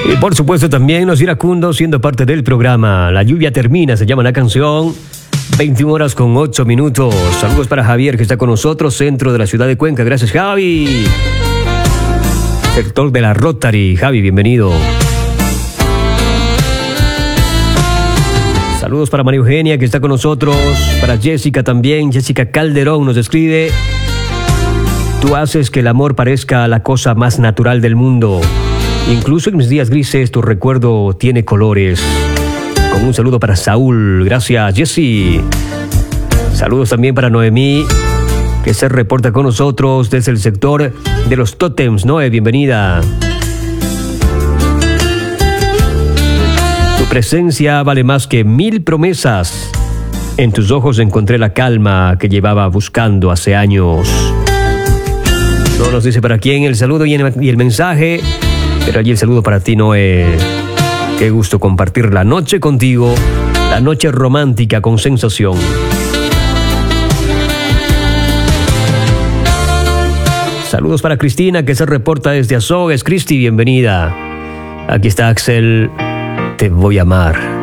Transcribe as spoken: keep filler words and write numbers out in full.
Y por supuesto también los iracundos siendo parte del programa. La lluvia termina, se llama la canción. veintiuna horas con ocho minutos. Saludos para Javier que está con nosotros, centro de la ciudad de Cuenca. Gracias, Javi. Sector de la Rotary. Javi, bienvenido. Saludos para María Eugenia que está con nosotros. Para Jessica también. Jessica Calderón nos escribe: tú haces que el amor parezca la cosa más natural del mundo. Incluso en mis días grises tu recuerdo tiene colores. Con un saludo para Saúl. Gracias, Jessy. Saludos también para Noemí, que se reporta con nosotros desde el sector de los tótems. Noé, bienvenida. Tu presencia vale más que mil promesas. En tus ojos encontré la calma que llevaba buscando hace años. No nos dice para quién el saludo y el, y el mensaje, pero allí el saludo para ti, Noé. Qué gusto compartir la noche contigo, la noche romántica con sensación. Saludos para Cristina que se reporta desde Azogues. Cristi, bienvenida. Aquí está Axel. Te voy a amar.